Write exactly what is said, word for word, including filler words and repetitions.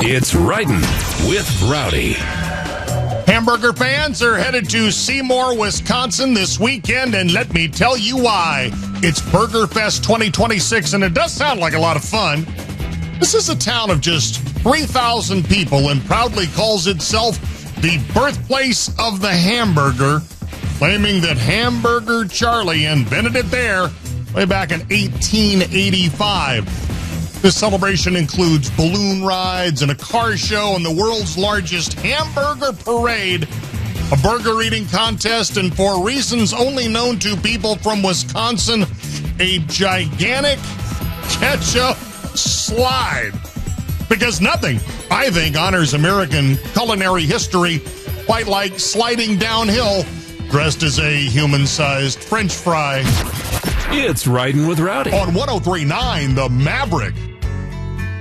It's Riding with Rowdy. Hamburger fans are headed to Seymour, Wisconsin this weekend, and let me tell you why. It's Burger Fest twenty twenty-six, and it does sound like a lot of fun. This is a town of just three thousand people and proudly calls itself the birthplace of the hamburger, claiming that Hamburger Charlie invented it there way back in eighteen eighty-five. This celebration includes balloon rides and a car show and the world's largest hamburger parade, a burger eating contest, and for reasons only known to people from Wisconsin, a gigantic ketchup slide. Because nothing, I think, honors American culinary history quite like sliding downhill dressed as a human-sized French fry. It's Riding with Rowdy On one oh three point nine The Maverick.